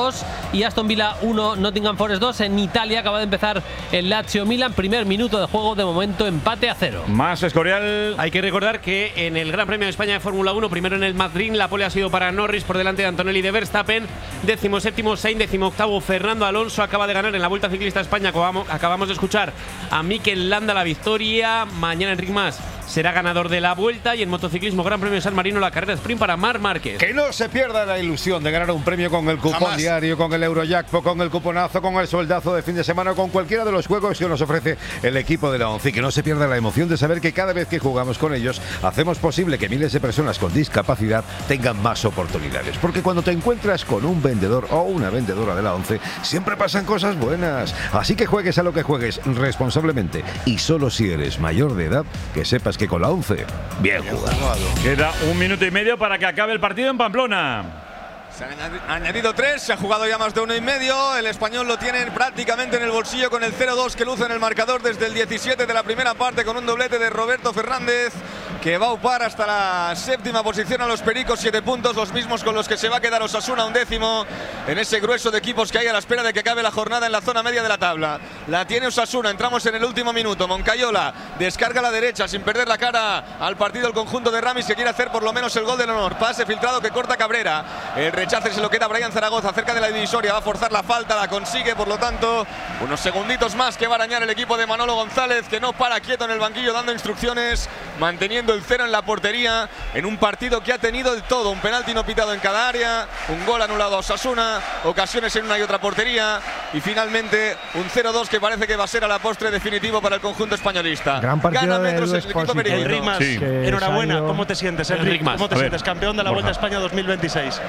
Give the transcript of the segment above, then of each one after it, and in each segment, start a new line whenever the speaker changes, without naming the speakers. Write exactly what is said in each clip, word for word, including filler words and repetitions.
dos y Aston Villa uno, Nottingham Forest dos. En Italia acaba de empezar el Lazio Milan, primer minuto de juego, de momento empate a cero.
Más Escorial.
Hay que recordar que en el Gran Premio de España de Fórmula uno, primero en el Madrid, la pole ha sido para Norris por delante de Antonelli de Verstappen, décimo séptimo Sainz, décimo octavo Fernando Alonso, acaba de ganar en la Vuelta Ciclista a España. Acabamos, acabamos de escuchar a Mikel Landa la victoria. Mañana Enric Mas será ganador de la Vuelta, y en motociclismo Gran Premio de San Marino la carrera sprint para Marc Márquez.
Que no se pierda la ilusión de ganar un premio con el cupón Jamás. diario, con el Eurojackpot, con el cuponazo, con el soldazo de fin de semana, con cualquiera de los juegos que nos ofrece el equipo de la ONCE. Y que no se pierda la emoción de saber que cada vez que jugamos con ellos hacemos posible que miles de personas con discapacidad tengan más oportunidades. Porque cuando te encuentras con un vendedor o una vendedora de la ONCE, siempre pasan cosas buenas. Así que juegues a lo que juegues responsablemente, y solo si eres mayor de edad, que sepas que con la ONCE, bien jugado.
Queda un minuto y medio para que acabe el partido en Pamplona.
Se han añadido tres, se ha jugado ya más de uno y medio. El Español lo tiene prácticamente en el bolsillo con el cero dos que luce en el marcador desde el diecisiete de la primera parte, con un doblete de Roberto Fernández, que va a upar hasta la séptima posición a los Pericos, siete puntos, los mismos con los que se va a quedar Osasuna, un décimo, en ese grueso de equipos que hay a la espera de que acabe la jornada en la zona media de la tabla. La tiene Osasuna, entramos en el último minuto. Moncayola descarga a la derecha sin perder la cara al partido el conjunto de Ramis, que quiere hacer por lo menos el gol del honor. Pase filtrado que corta Cabrera, el rechace se lo queda Brian Zaragoza cerca de la divisoria, va a forzar la falta, la consigue, por lo tanto unos segunditos más que va a arañar el equipo de Manolo González, que no para quieto en el banquillo dando instrucciones, manteniendo el cero en la portería en un partido que ha tenido el todo, un penalti no pitado en cada área, un gol anulado a Osasuna, ocasiones en una y otra portería, y finalmente un cero dos que parece que va a ser a la postre definitivo para el conjunto españolista.
Gran partido
Gana
de
metros el
Luis
equipo
Pósito.
peregrino.
Enric Mas,
Sí.
enhorabuena.
Salió...
¿Cómo te sientes, Enric?
Enric Mas.
¿Cómo te
A ver.
sientes? Campeón de la Vuelta a España dos mil veintiséis.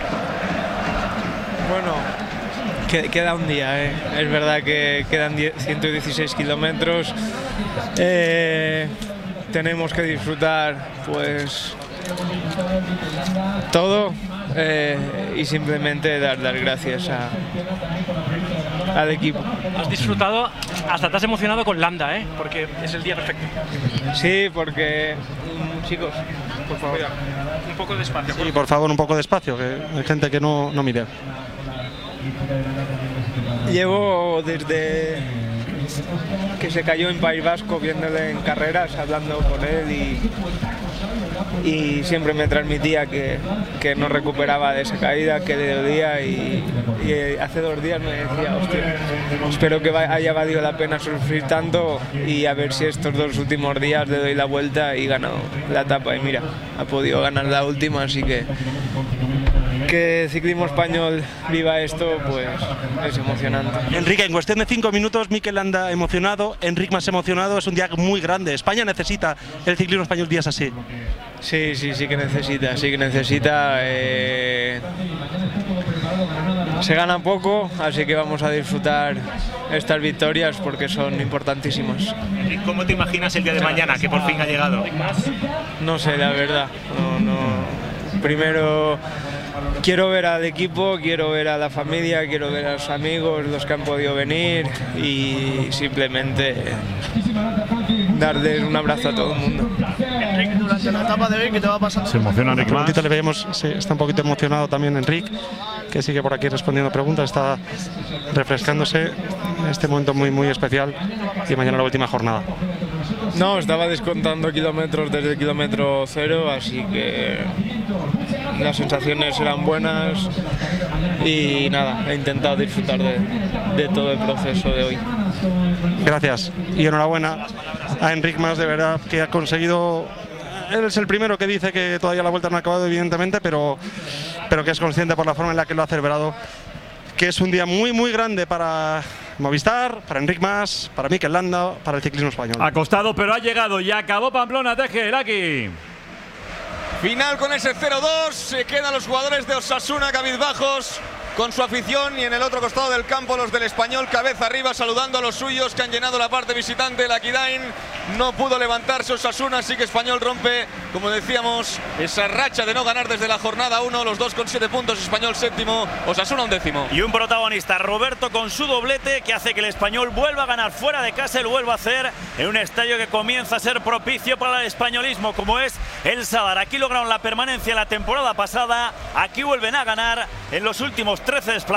Bueno, que- queda un día, ¿eh? Es verdad que quedan ciento dieciséis kilómetros. Eh, tenemos que disfrutar, pues, todo, eh, y simplemente dar, dar gracias a, al equipo.
Has disfrutado, hasta te has emocionado con Landa, ¿eh? Porque es el día perfecto.
Sí, porque, mm, chicos, por favor.
Un poco despacio.
Sí, por favor, un poco despacio, que hay gente que no, no mire.
Llevo desde que se cayó en País Vasco viéndole en carreras, hablando con él, y, y siempre me transmitía que, que no recuperaba de esa caída, que le dolía, y, y hace dos días me decía, hostia, espero que va- haya valido la pena sufrir tanto, y a ver si estos dos últimos días le doy la vuelta y gano la etapa. Y mira, ha podido ganar la última, así que que el ciclismo español viva esto, pues es emocionante.
Enrique, en cuestión de cinco minutos, Mikel Landa emocionado, Enric Mas emocionado, es un día muy grande. España necesita el ciclismo español días así.
Sí, sí, sí que necesita, sí que necesita. Eh, se gana poco, así que vamos a disfrutar estas victorias porque son importantísimas.
¿Cómo te imaginas el día de mañana, que por fin ha llegado?
No sé, la verdad. No, no. Primero quiero ver al equipo, quiero ver a la familia, quiero ver a los amigos, los que han podido venir, y simplemente darles un abrazo a todo el mundo.
Enrique, durante la etapa de hoy, ¿qué te va pasando?
Se emociona Enric
Un
Mas.
momentito le vemos, sí, está un poquito emocionado también Enric, que sigue por aquí respondiendo preguntas, está refrescándose. Este momento muy muy especial, y mañana la última jornada.
No, estaba descontando kilómetros desde el kilómetro cero, así que las sensaciones eran buenas, y nada, he intentado disfrutar de, de todo el proceso de hoy.
Gracias y enhorabuena a Enric Mas, de verdad, que ha conseguido. Él es el primero que dice que todavía la vuelta no ha acabado, evidentemente, pero, pero que es consciente por la forma en la que lo ha celebrado, que es un día muy muy grande para Movistar, para Enric Mas, para Mikel Landa, para el ciclismo español.
Ha costado, pero ha llegado y acabó Pamplona. Teje, Laki.
Final con ese cero dos, se quedan los jugadores de Osasuna cabizbajos con su afición, y en el otro costado del campo los del Español cabeza arriba saludando a los suyos que han llenado la parte visitante. La Kidain no pudo levantarse Osasuna, así que Español rompe, como decíamos, esa racha de no ganar desde la jornada uno. Los dos con siete puntos, Español séptimo, Osasuna un décimo.
Y un protagonista, Roberto, con su doblete, que hace que el Español vuelva a ganar fuera de casa y lo vuelva a hacer en un estadio que comienza a ser propicio para el españolismo, como es el Sadar. Aquí lograron la permanencia la temporada pasada, aquí vuelven a ganar en los últimos trece desplazamientos.